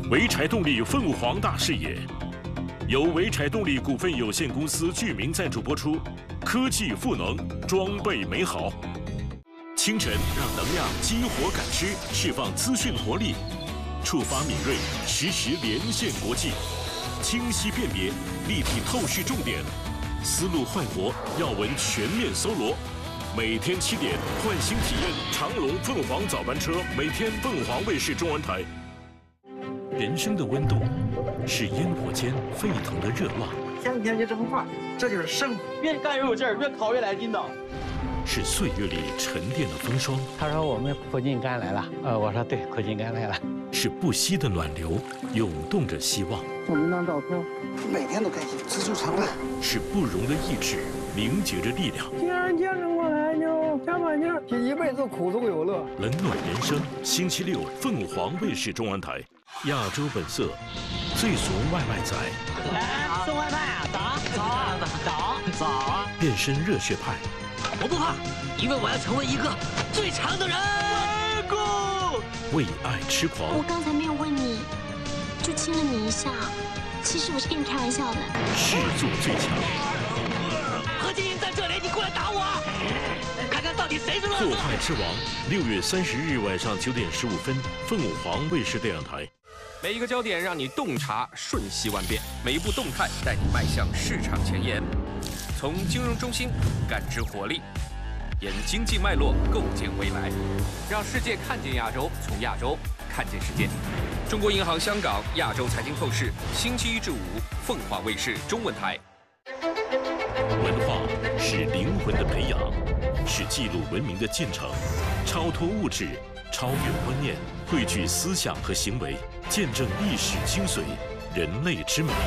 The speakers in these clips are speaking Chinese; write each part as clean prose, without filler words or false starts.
潍柴动力凤凰大视野，由潍柴动力股份有限公司剧名赞助播出。科技赋能，装备美好。清晨让能量激活感知，释放资讯活力，触发敏锐，实时连线国际，清晰辨别，立体透视重点，思路焕活，要闻全面搜罗。每天7点，换新体验长隆凤凰早班车，每天凤凰卫视中文台。人生的温度是烟火间沸腾的热浪， 天天就这么画，这就是生活。越干越有劲儿，越烤越来劲道。 是岁月里沉淀的风霜。 他说我们苦尽甘来了，我说对，苦尽甘来了。 是不息的暖流，涌动着希望。 我们那照片，每天都开心，知足常乐。 是不容的意志，凝结着力量。 既然坚持过来，就加把劲儿，一辈子苦中有乐。 冷暖人生，星期六凤凰卫视中文台，亚洲本色，最怂外卖仔。 来送外卖啊！早啊！ 变身热血派。 我不怕，因为我要成为一个最强的人。 为爱痴狂。 我刚才没有问你，就亲了你一下，其实我是跟你开玩笑的。 视作最强。 何晶莹在这里，你过来打我，看看到底谁是乐色。 破坏之王，6月30日晚上9点15分，凤凰卫视电视台。 每一个焦点让你洞察瞬息万变，每一步动态带你迈向市场前沿。从金融中心感知活力，沿经济脉络构建未来，让世界看见亚洲，从亚洲看见世界。中国银行香港亚洲财经透视，星期1至5，凤凰卫视中文台。 文化是灵魂的培养，是记录文明的进程，超脱物质，超越观念，汇聚思想和行为，见证历史精髓，人类之美。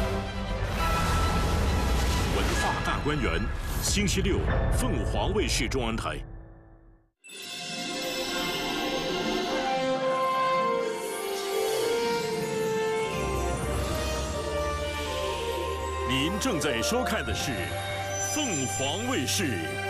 文化大观园，星期六，凤凰卫视中文台。您正在收看的是凤凰卫视